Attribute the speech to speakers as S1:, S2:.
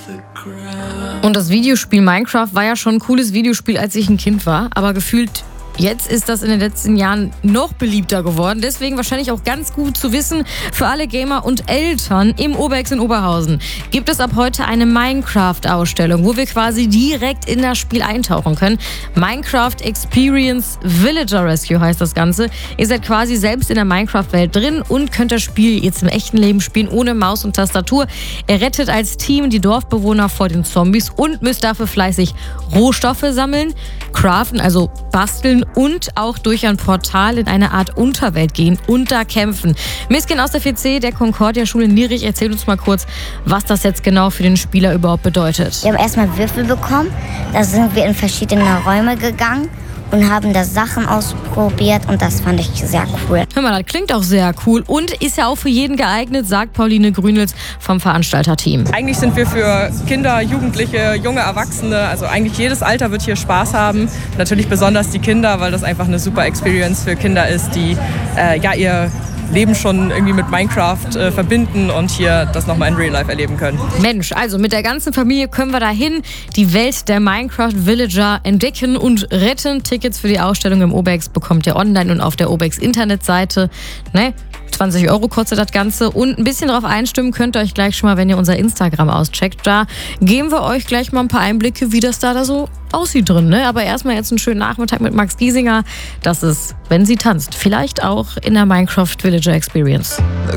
S1: Und das Videospiel Minecraft war ja schon ein cooles Videospiel, als ich ein Kind war, aber gefühlt jetzt ist das in den letzten Jahren noch beliebter geworden. Deswegen wahrscheinlich auch ganz gut zu wissen für alle Gamer und Eltern im Obex in Oberhausen. Gibt es ab heute eine Minecraft-Ausstellung, wo wir quasi direkt in das Spiel eintauchen können. Minecraft Experience Villager Rescue heißt das Ganze. Ihr seid quasi selbst in der Minecraft-Welt drin und könnt das Spiel jetzt im echten Leben spielen, ohne Maus und Tastatur. Ihr rettet als Team die Dorfbewohner vor den Zombies und müsst dafür fleißig Rohstoffe sammeln, craften, also basteln und auch durch ein Portal in eine Art Unterwelt gehen und da kämpfen. Miskin aus der 4C der Concordia-Schule in Lierich erzählt uns mal kurz, was das jetzt genau für den Spieler überhaupt bedeutet.
S2: Wir haben erstmal Würfel bekommen, da sind wir in verschiedene Räume gegangen und haben da Sachen ausprobiert und das fand ich sehr cool.
S1: Hör mal, das klingt auch sehr cool und ist ja auch für jeden geeignet, sagt Pauline Grünels vom Veranstalterteam.
S3: Eigentlich sind wir für Kinder, Jugendliche, junge Erwachsene, also eigentlich jedes Alter wird hier Spaß haben. Natürlich besonders die Kinder, weil das einfach eine super Experience für Kinder ist, die ihr Leben schon irgendwie mit Minecraft verbinden und hier das nochmal in Real Life erleben können.
S1: Mensch, also mit der ganzen Familie können wir dahin die Welt der Minecraft-Villager entdecken und retten. Tickets für die Ausstellung im Obex bekommt ihr online und auf der Obex-Internetseite. 20 € kostet das Ganze und ein bisschen drauf einstimmen könnt ihr euch gleich schon mal, wenn ihr unser Instagram auscheckt. Da geben wir euch gleich mal ein paar Einblicke, wie das da so aussieht drin. Aber erstmal jetzt einen schönen Nachmittag mit Max Giesinger. Das ist, wenn sie tanzt, vielleicht auch in der Minecraft Villager Experience.